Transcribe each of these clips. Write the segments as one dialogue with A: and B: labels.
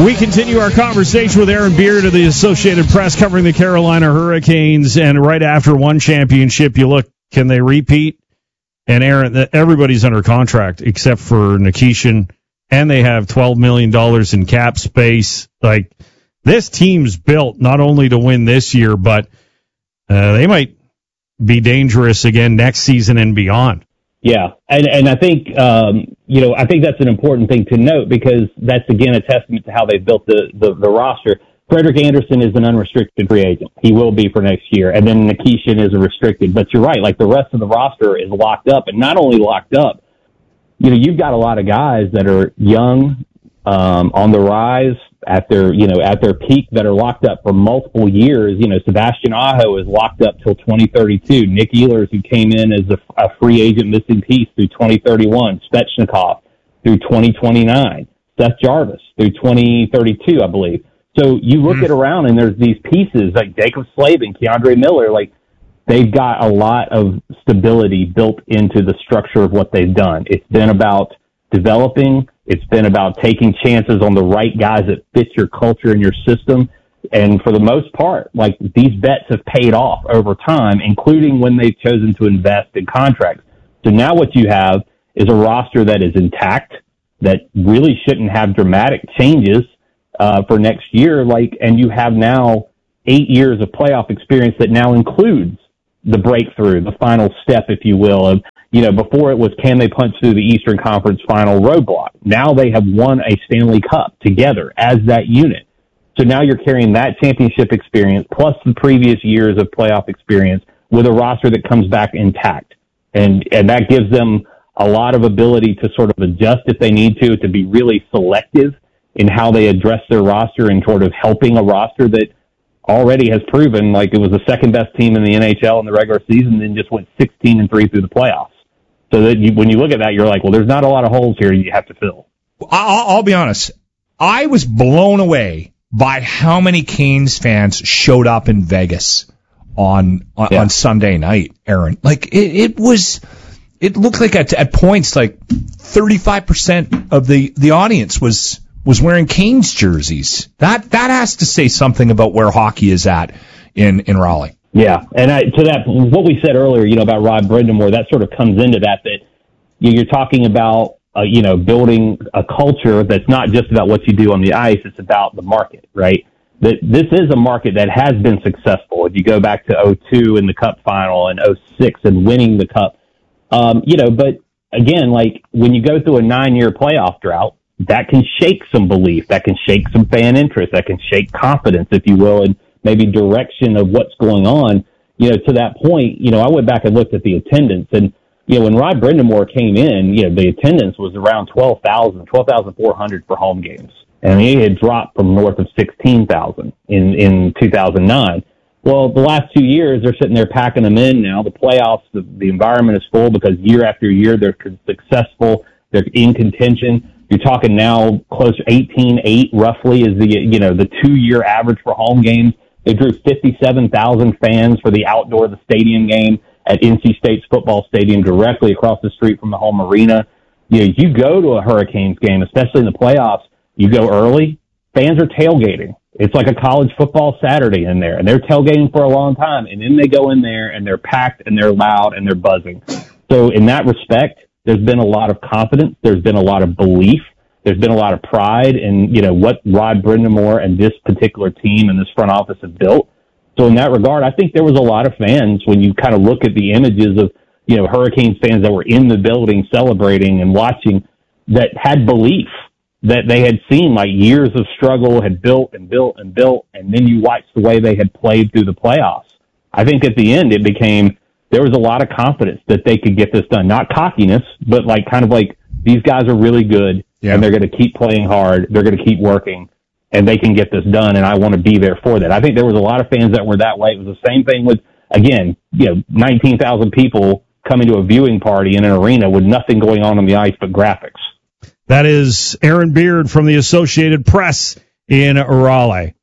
A: We continue our conversation with Aaron Beard of the Associated Press covering the Carolina Hurricanes. And right after one championship, you look, can they repeat? And Aaron, everybody's under contract except for Nikishin, and they have $12 million in cap space. Like, this team's built not only to win this year, but they might be dangerous again next season and beyond.
B: Yeah, and I think I think that's an important thing to note, because that's again a testament to how they've built the roster. Frederik Andersen is an unrestricted free agent. He will be for next year, and then Nikishin is a restricted. But you're right, like the rest of the roster is locked up, and not only locked up. You've got a lot of guys that are young, on the rise at their peak, that are locked up for multiple years. Sebastian Aho is locked up till 2032. Nick Ehlers, who came in as a free agent missing piece, through 2031. Svechnikov through 2029. Seth Jarvis through 2032, I believe. So you look at around, and there's these pieces like Jacob Slavin, Keandre Miller, like they've got a lot of stability built into the structure of what they've done. It's been about developing. It's been about taking chances on the right guys that fit your culture and your system. And for the most part, like, these bets have paid off over time, including when they've chosen to invest in contracts. So now what you have is a roster that is intact, that really shouldn't have dramatic changes for next year. And you have now 8 years of playoff experience that now includes the breakthrough, the final step, if you will, of, before it was, can they punch through the Eastern Conference final roadblock? Now they have won a Stanley Cup together as that unit. So now you're carrying that championship experience plus the previous years of playoff experience with a roster that comes back intact. And that gives them a lot of ability to sort of adjust if they need to be really selective in how they address their roster, and sort of helping a roster that already has proven like it was the second best team in the NHL in the regular season, and then just went 16-3 through the playoffs. So that when you look at that, you're like, well, there's not a lot of holes here you have to fill.
C: I'll be honest. I was blown away by how many Canes fans showed up in Vegas on Sunday night, Aaron. Like, it looked like at points like 35% of the audience was wearing Canes jerseys. That has to say something about where hockey is at in Raleigh.
B: Yeah, and to that, what we said earlier, about Rod Brind'Amour, that sort of comes into that you're talking about, building a culture that's not just about what you do on the ice, it's about the market, right? That this is a market that has been successful. If you go back to 2002 in the Cup final and 2006 and winning the Cup, but again, like when you go through a 9-year playoff drought, that can shake some belief, that can shake some fan interest, that can shake confidence, if you will, and maybe direction of what's going on. To that point, I went back and looked at the attendance, and, when Rod Brind'Amour came in, the attendance was around 12,400 for home games. And he had dropped from north of 16,000 in 2009. Well, the last 2 years, they're sitting there packing them in now. The playoffs, the environment is full because year after year, they're successful. They're in contention. You're talking now close to 18.8 roughly is the 2-year average for home games. They drew 57,000 fans for the outdoor, the stadium game at NC State's football stadium directly across the street from the home arena. You go to a Hurricanes game, especially in the playoffs, you go early, fans are tailgating. It's like a college football Saturday in there, and they're tailgating for a long time, and then they go in there, and they're packed, and they're loud, and they're buzzing. So in that respect, there's been a lot of confidence. There's been a lot of belief. There's been a lot of pride in, what Rod Brind'Amour and this particular team and this front office have built. So in that regard, I think there was a lot of fans when you kind of look at the images of, Hurricanes fans that were in the building celebrating and watching, that had belief that they had seen like years of struggle, had built and built and built. And then you watch the way they had played through the playoffs. I think at the end, there was a lot of confidence that they could get this done. Not cockiness, but these guys are really good. Yeah. And they're going to keep playing hard. They're going to keep working, and they can get this done, and I want to be there for that. I think there was a lot of fans that were that way. It was the same thing with, again, 19,000 people coming to a viewing party in an arena with nothing going on the ice but graphics.
A: That is Aaron Beard from the Associated Press in Raleigh.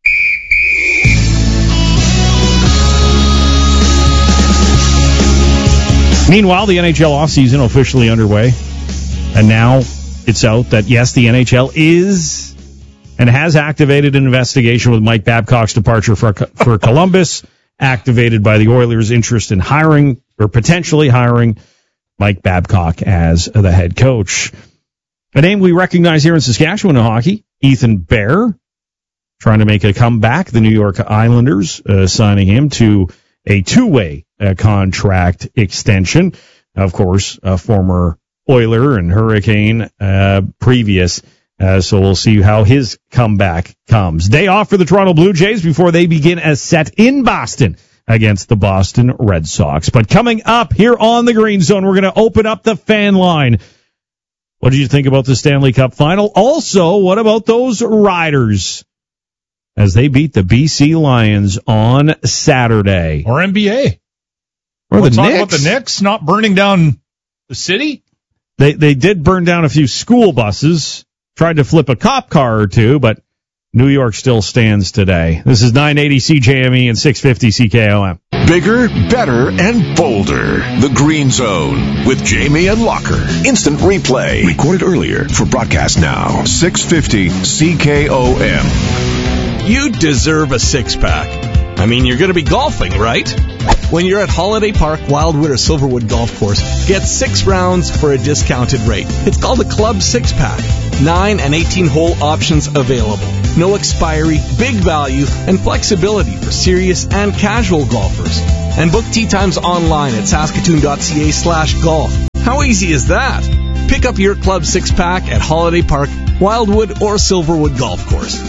A: Meanwhile, the NHL offseason officially underway, and now it's out that, yes, the NHL is and has activated an investigation with Mike Babcock's departure for Columbus, activated by the Oilers' interest in hiring or potentially hiring Mike Babcock as the head coach. A name we recognize here in Saskatchewan in hockey, Ethan Bear, trying to make a comeback. The New York Islanders signing him to a two-way contract extension. Of course, a former Oiler and Hurricane previous. So we'll see how his comeback comes. Day off for the Toronto Blue Jays before they begin a set in Boston against the Boston Red Sox. But coming up here on the Green Zone, we're going to open up the fan line. What did you think about the Stanley Cup final? Also, what about those Riders as they beat the BC Lions on Saturday?
C: Or NBA.
A: Or the Knicks.
C: About the Knicks not burning down the city?
A: They did burn down a few school buses, tried to flip a cop car or two, but New York still stands today. This is 980 CJME and 650 CKOM.
D: Bigger, better, and bolder. The Green Zone with Jamie and Locker. Instant replay. Recorded earlier for broadcast now. 650 CKOM.
E: You deserve a six-pack. I mean, you're going to be golfing, right? When you're at Holiday Park, Wildwood, or Silverwood Golf Course, get 6 rounds for a discounted rate. It's called a Club 6-Pack. 9 and 18-hole options available. No expiry, big value, and flexibility for serious and casual golfers. And book tee times online at saskatoon.ca/golf. How easy is that? Pick up your Club 6-Pack at Holiday Park, Wildwood, or Silverwood Golf Course.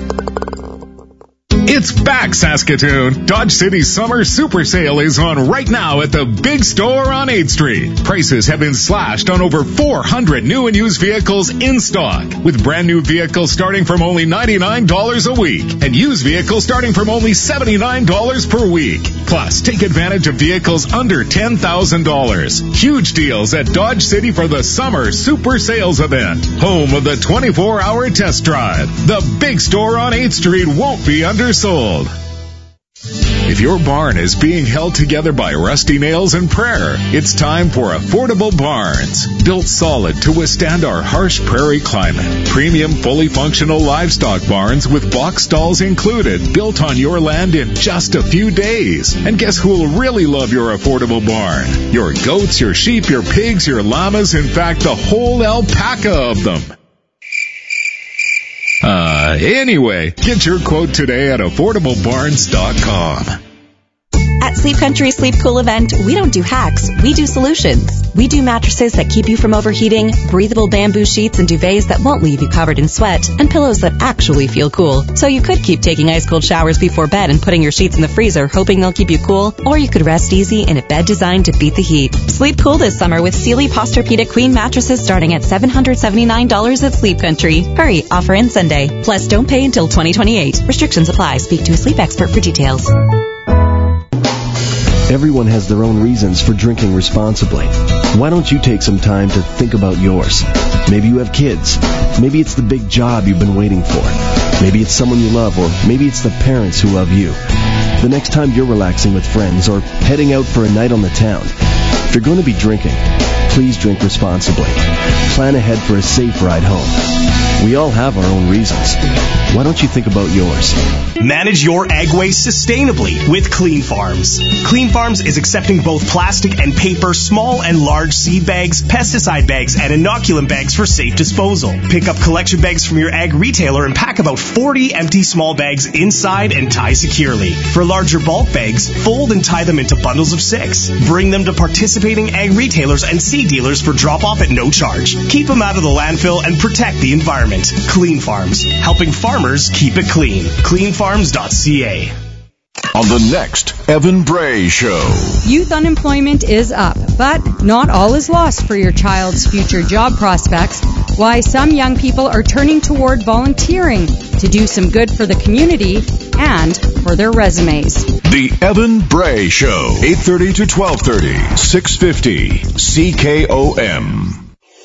F: It's back, Saskatoon. Dodge City's summer super sale is on right now at the big store on 8th Street. Prices have been slashed on over 400 new and used vehicles in stock, with brand new vehicles starting from only $99 a week and used vehicles starting from only $79 per week. Plus, take advantage of vehicles under $10,000. Huge deals at Dodge City for the summer super sales event. Home of the 24-hour test drive. The big store on 8th Street won't be undersold. If your barn is being held together by rusty nails and prayer, it's time for Affordable Barns. Built solid to withstand our harsh prairie climate. Premium, fully functional livestock barns with box stalls included, built on your land in just a few days. And guess who will really love your affordable barn? Your goats, your sheep, your pigs, your llamas, in fact, the whole alpaca of them. Anyway, get your quote today at affordablebarns.com.
G: At Sleep Country Sleep Cool event, we don't do hacks, we do solutions. We do mattresses that keep you from overheating, breathable bamboo sheets and duvets that won't leave you covered in sweat, and pillows that actually feel cool. So you could keep taking ice-cold showers before bed and putting your sheets in the freezer, hoping they'll keep you cool, or you could rest easy in a bed designed to beat the heat. Sleep cool this summer with Sealy Posturepedic Queen mattresses starting at $779 at Sleep Country. Hurry, offer ends Sunday. Plus, don't pay until 2028. Restrictions apply. Speak to a sleep expert for details.
H: Everyone has their own reasons for drinking responsibly. Why don't you take some time to think about yours? Maybe you have kids. Maybe it's the big job you've been waiting for. Maybe it's someone you love, or maybe it's the parents who love you. The next time you're relaxing with friends or heading out for a night on the town, if you're going to be drinking, please drink responsibly. Plan ahead for a safe ride home. We all have our own reasons. Why don't you think about yours?
I: Manage your ag waste sustainably with Clean Farms. Clean Farms is accepting both plastic and paper, small and large seed bags, pesticide bags, and inoculant bags for safe disposal. Pick up collection bags from your ag retailer and pack about 40 empty small bags inside and tie securely. For larger bulk bags, fold and tie them into bundles of 6. Bring them to participating ag retailers and seed dealers for drop-off at no charge. Keep them out of the landfill and protect the environment. Clean Farms, helping farmers keep it clean. Cleanfarms.ca.
D: On the next Evan Bray Show.
J: Youth unemployment is up, but not all is lost for your child's future job prospects. Why some young people are turning toward volunteering to do some good for the community and for their resumes.
D: The Evan Bray Show, 8:30 to 12:30, 650 CKOM.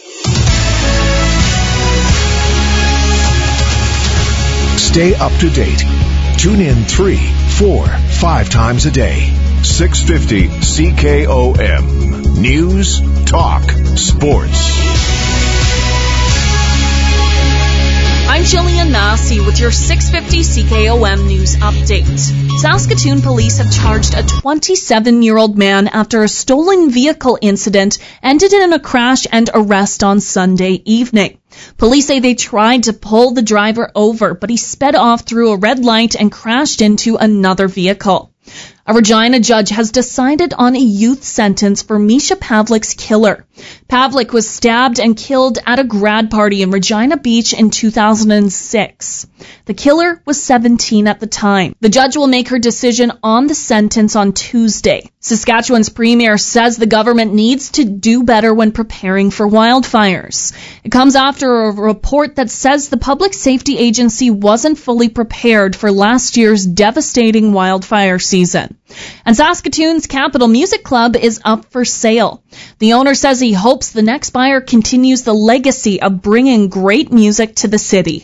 D: Stay up to date. Tune in 3, 4, 5 times a day. 650 CKOM. News, talk, sports.
K: I'm Jillian Massey with your 650 CKOM News Update. Saskatoon police have charged a 27-year-old man after a stolen vehicle incident ended in a crash and arrest on Sunday evening. Police say they tried to pull the driver over, but he sped off through a red light and crashed into another vehicle. A Regina judge has decided on a youth sentence for Misha Pavlik's killer. Pavlik was stabbed and killed at a grad party in Regina Beach in 2006. The killer was 17 at the time. The judge will make her decision on the sentence on Tuesday. Saskatchewan's premier says the government needs to do better when preparing for wildfires. It comes after a report that says the Public Safety Agency wasn't fully prepared for last year's devastating wildfire season. And Saskatoon's Capital Music Club is up for sale. The owner says he hopes the next buyer continues the legacy of bringing great music to the city.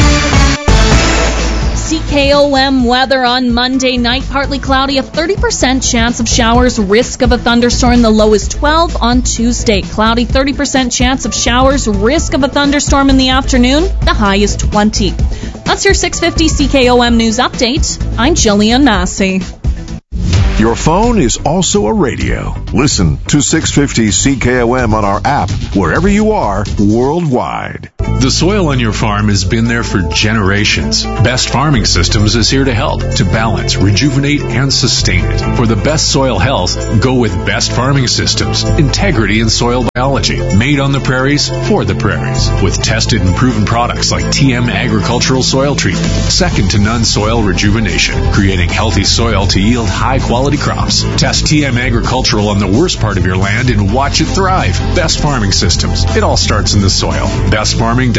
K: CKOM weather on Monday night, partly cloudy, a 30% chance of showers, risk of a thunderstorm, the low is 12. On Tuesday, cloudy, 30% chance of showers, risk of a thunderstorm in the afternoon, the high is 20. That's your 650 CKOM News Update. I'm Jillian Massey.
D: Your phone is also a radio. Listen to 650 CKOM on our app wherever you are worldwide.
L: The soil on your farm has been there for generations. Best Farming Systems is here to help, to balance, rejuvenate, and sustain it. For the best soil health, go with Best Farming Systems. Integrity in soil biology. Made on the prairies, for the prairies. With tested and proven products like TM Agricultural Soil Treatment. Second to none soil rejuvenation. Creating healthy soil to yield high-quality crops. Test TM Agricultural on the worst part of your land and watch it thrive. Best Farming Systems. It all starts in the soil. BestFarming.ca.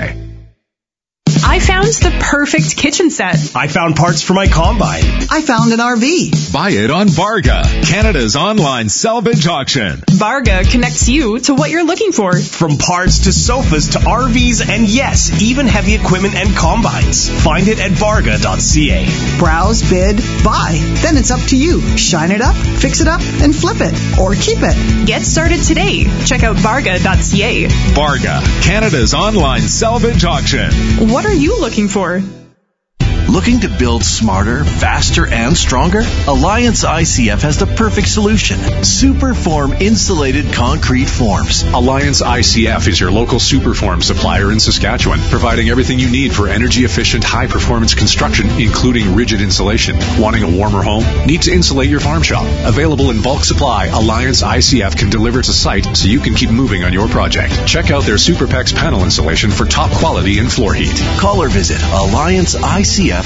M: I found the perfect kitchen set.
I: I found parts for my combine.
N: I found an RV.
F: Buy it on Varga, Canada's online salvage auction.
M: Varga connects you to what you're looking for.
I: From parts to sofas to RVs and yes, even heavy equipment and combines. Find it at Varga.ca.
N: Browse, bid, buy. Then it's up to you. Shine it up, fix it up, and flip it. Or keep it.
M: Get started today. Check out Varga.ca.
F: Varga, Canada's online salvage auction.
M: What are you looking for?
H: Looking to build smarter, faster, and stronger? Alliance ICF has the perfect solution. Superform insulated concrete forms.
L: Alliance ICF is your local Superform supplier in Saskatchewan, providing everything you need for energy-efficient, high-performance construction, including rigid insulation. Wanting a warmer home? Need to insulate your farm shop? Available in bulk supply, Alliance ICF can deliver to site so you can keep moving on your project. Check out their Superpex panel insulation for top quality and floor heat.
H: Call or visit AllianceICF.ca.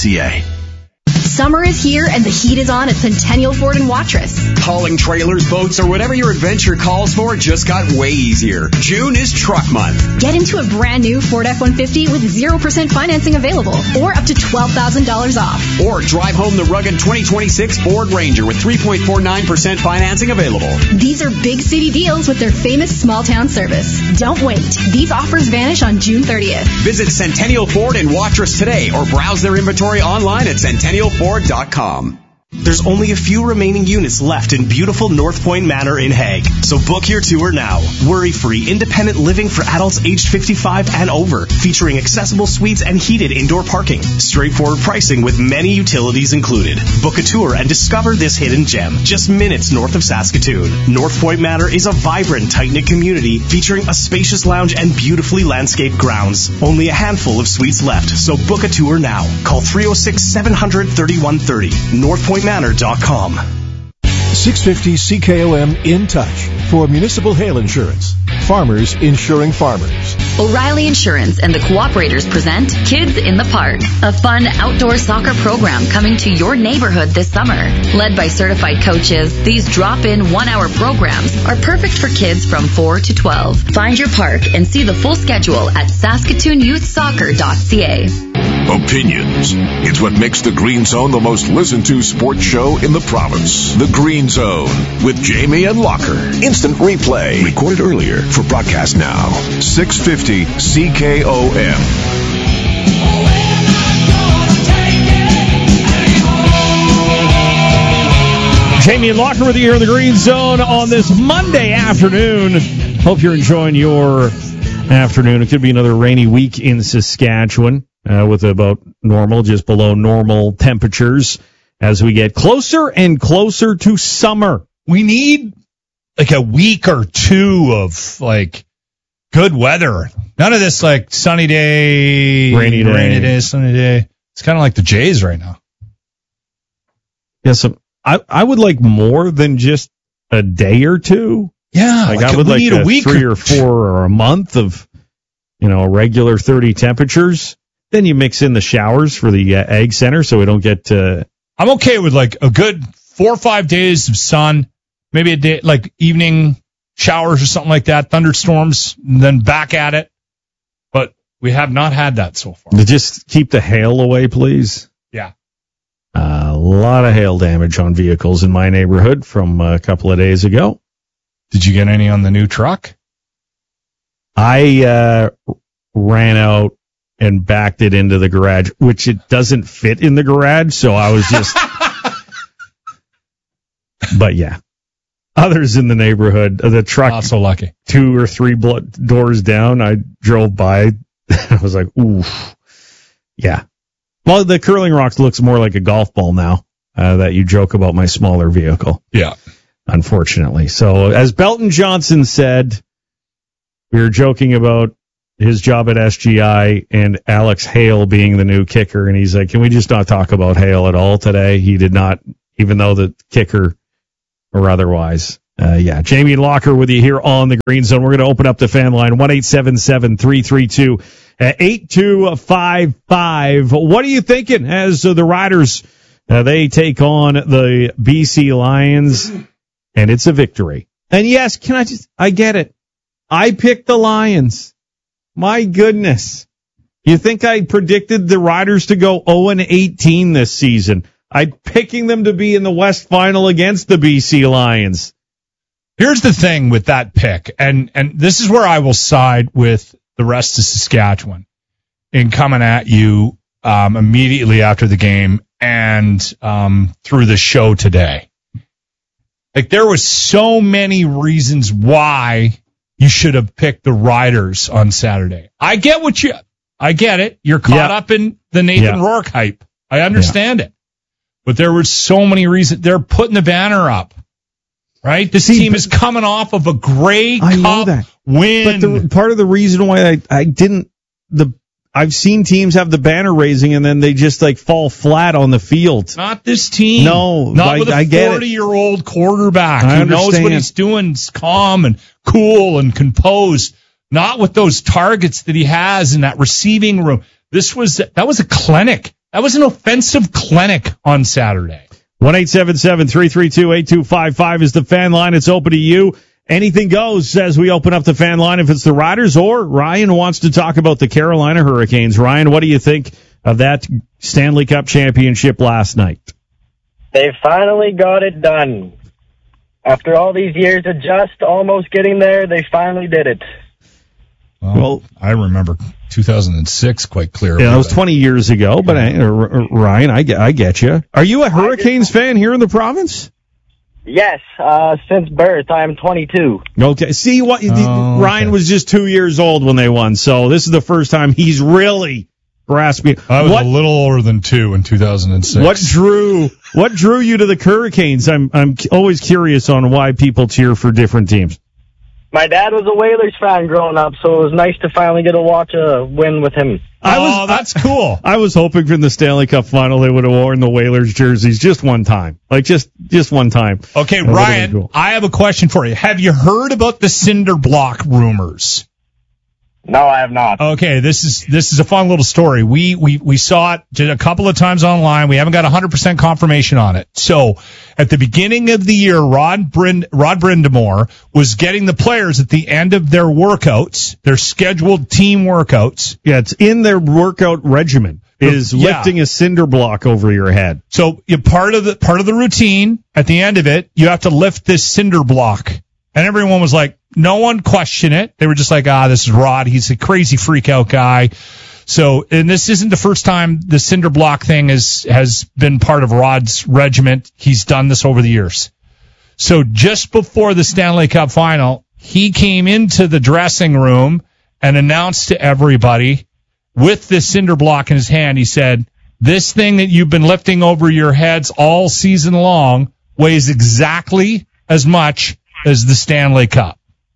O: Summer is here and the heat is on at Centennial Ford in Watrous.
P: Hauling trailers, boats, or whatever your adventure calls for just got way easier. June is Truck Month.
O: Get into a brand new Ford F-150 with 0% financing available or up to $12,000 off.
P: Or drive home the rugged 2026 Ford Ranger with 3.49% financing available.
O: These are big city deals with their famous small town service. Don't wait. These offers vanish on June 30th.
P: Visit Centennial Ford in Watrous today or browse their inventory online at centennialford.com.
I: There's only a few remaining units left in beautiful North Point Manor in Hague, so book your tour now. Worry-free, independent living for adults aged 55 and over, featuring accessible suites and heated indoor parking. Straightforward pricing with many utilities included. Book a tour and discover this hidden gem, just minutes north of Saskatoon. North Point Manor is a vibrant, tight-knit community featuring a spacious lounge and beautifully landscaped grounds. Only a handful of suites left, so book a tour now. Call 306-700-3130. NorthPointManor.com.
D: 650 CKOM in touch for municipal hail insurance. Farmers insuring farmers.
Q: O'Reilly Insurance and the Cooperators present Kids in the Park, a fun outdoor soccer program coming to your neighborhood this summer. Led by certified coaches, these drop-in 1-hour programs are perfect for kids from 4 to 12. Find your park and see the full schedule at SaskatoonYouthSoccer.ca.
D: Opinions. It's what makes the Green Zone the most listened to sports show in the province. The Green Zone with Jamie and Locker. Instant replay. Recorded earlier for broadcast now. 650 CKOM.
A: Jamie and Locker with you here in the Green Zone on this Monday afternoon. Hope you're enjoying your afternoon. It could be another rainy week in Saskatchewan with about normal, just below normal temperatures as we get closer and closer to summer.
C: We need like a week or two of like good weather. None of this like sunny day, rainy day, sunny day. It's kind of like the Jays right now.
A: Yeah, so I would like more than just a day or two.
C: Yeah,
A: like I would like
C: a week
A: 3 or 4 or a month of, regular 30 temperatures. Then you mix in the showers for the Egg Center so we don't get.
C: I'm okay with like a good 4 or 5 days of sun, maybe a day like evening showers or something like that, thunderstorms, and then back at it. But we have not had that so far.
A: Just keep the hail away, please.
C: Yeah.
A: A lot of hail damage on vehicles in my neighborhood from a couple of days ago.
C: Did you get any on the new truck?
A: I ran out and backed it into the garage, which it doesn't fit in the garage, so I was just... But yeah. Others in the neighborhood, the truck...
C: Not so lucky.
A: 2 or 3 doors down, I drove by. I was like, oof. Yeah. Well, the Curling Rocks looks more like a golf ball now, that you joke about my smaller vehicle.
C: Yeah.
A: Unfortunately. So, as Belton Johnson said, we were joking about his job at SGI and Alex Hale being the new kicker, and he's like, can we just not talk about Hale at all today? He did not, even though the kicker or otherwise. Yeah, Jamie Locker with you here on the Green Zone. We're going to open up the fan line, 1-877-332-8255. What are you thinking as the Riders, they take on the BC Lions, and it's a victory. And yes, I get it. I picked the Lions. My goodness. You think I predicted the Riders to go 0-18 this season? I'm picking them to be in the West Final against the BC Lions.
C: Here's the thing with that pick, and this is where I will side with the rest of Saskatchewan in coming at you immediately after the game and through the show today. Like, there was so many reasons why you should have picked the Riders on Saturday. I get it. You're caught up in the Nathan Rourke hype. I understand it. But there were so many reasons. They're putting the banner up, right? This team is coming off of a Grey Cup win.
A: But part of the reason why I've seen teams have the banner raising and then they just like fall flat on the field.
C: Not this team.
A: No,
C: not with a 40-year-old quarterback who knows what he's doing. He's calm and cool and composed. Not with those targets that he has in that receiving room. That was a clinic. That was an offensive clinic on Saturday.
A: 1-877-332-8255 is the fan line. It's open to you. Anything goes as we open up the fan line if it's the Riders, or Ryan wants to talk about the Carolina Hurricanes. Ryan, what do you think of that Stanley Cup championship last night?
R: They finally got it done. After all these years of just almost getting there, they finally did it.
C: Well, I remember 2006 quite clearly.
A: Yeah, that was 20 years ago, but Ryan, I get you. Are you a Hurricanes fan here in the province?
R: Yes, since birth. I am 22.
A: Okay. See, Ryan was just 2 years old when they won, so this is the first time he's really grasping.
C: I was a little older than 2 in 2006.
A: What drew you to the Hurricanes? I'm always curious on why people cheer for different teams.
R: My dad was a Whalers fan growing up, so it was nice to finally get to watch a win with him.
C: That's cool.
A: I was hoping for the Stanley Cup final they would have worn the Whalers jerseys just one time. Like, just one time.
C: Okay, Ryan, cool. I have a question for you. Have you heard about the cinder block rumors?
R: No, I have not.
C: Okay, this is a fun little story. We saw it a couple of times online. We haven't got 100% confirmation on it. So, at the beginning of the year, Rod Brindamore was getting the players at the end of their workouts, their scheduled team workouts.
A: Yeah, it's in their workout regimen. Is lifting a cinder block over your head.
C: So, part of the routine at the end of it, you have to lift this cinder block. And everyone was like, no one questioned it. They were just like, this is Rod. He's a crazy freak out guy. So, and this isn't the first time the cinder block thing has been part of Rod's regiment. He's done this over the years. So just before the Stanley Cup final, he came into the dressing room and announced to everybody with this cinder block in his hand, he said, this thing that you've been lifting over your heads all season long weighs exactly as much as the Stanley Cup.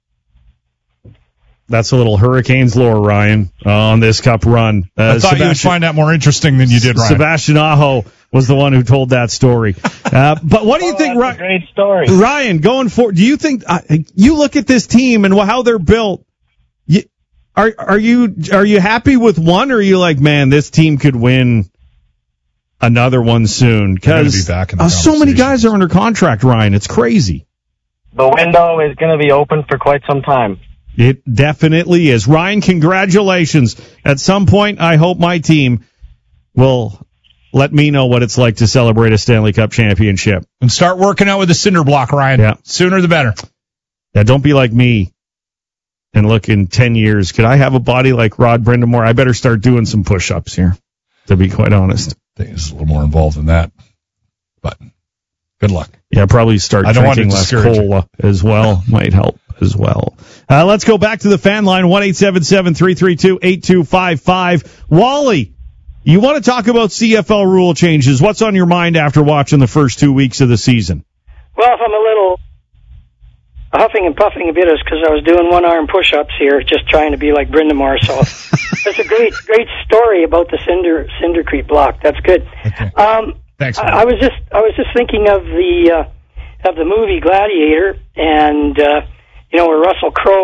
A: That's a little Hurricanes lore, Ryan, on this Cup run.
C: I thought you would find that more interesting than you did, Ryan.
A: Sebastian Aho was the one who told that story. But what do you think,
R: Ryan? Great story.
A: Ryan, going forward, do you think you look at this team and how they're built? Are you happy with one, or are you like, man, this team could win another one soon? Because so many guys are under contract, Ryan. It's crazy.
R: The window is going to be open for quite some time.
A: It definitely is. Ryan, congratulations. At some point, I hope my team will let me know what it's like to celebrate a Stanley Cup championship.
C: And start working out with the cinder block, Ryan.
A: Yeah.
C: Sooner the better.
A: Yeah, don't be like me and look in 10 years. Could I have a body like Rod Brindamore? I better start doing some push-ups here, to be quite honest.
C: I think it's a little more involved than that. But good luck.
A: Yeah, probably start drinking less cola as well. Might help as well. Let's go back to the fan line, 1-877-332-8255. Wally, you want to talk about CFL rule changes. What's on your mind after watching the first 2 weeks of the season?
S: Well, if I'm a little huffing and puffing a bit, is because I was doing one-arm push-ups here, just trying to be like Brindamore. So that's a great story about the Cindercrete block. That's good.
C: Okay. Thanks.
S: I was just thinking of the movie Gladiator, and where Russell Crowe